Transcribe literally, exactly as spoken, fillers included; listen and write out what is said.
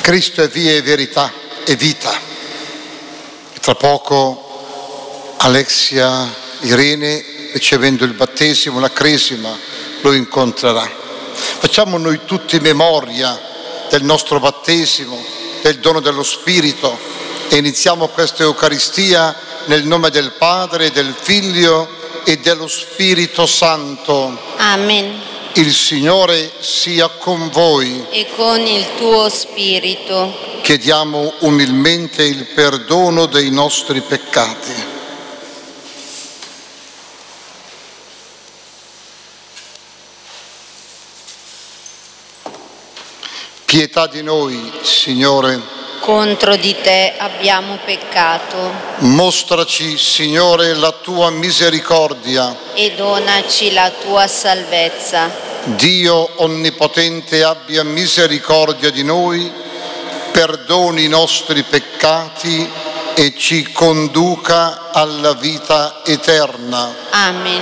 Cristo è via e verità e vita. Tra poco Alexia Irene, ricevendo il battesimo, la cresima, lo incontrerà. Facciamo noi tutti memoria del nostro battesimo, del dono dello Spirito, e iniziamo questa Eucaristia nel nome del Padre, del Figlio e dello Spirito Santo. Amen. Il Signore sia con voi. E con il tuo spirito. Chiediamo umilmente il perdono dei nostri peccati. Pietà di noi, Signore. Contro di te abbiamo peccato. Mostraci, Signore, la tua misericordia. E donaci la tua salvezza. Dio onnipotente abbia misericordia di noi, perdoni i nostri peccati e ci conduca alla vita eterna. Amen.